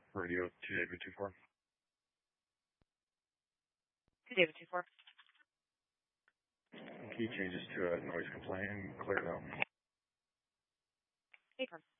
Radio to David 24. To David 24. Key changes to noise complaint. Clear now. Affirm.